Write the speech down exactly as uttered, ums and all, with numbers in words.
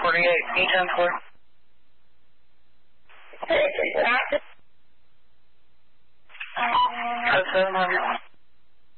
forty-eight, E ten four. This is not. Oh, seven hundred.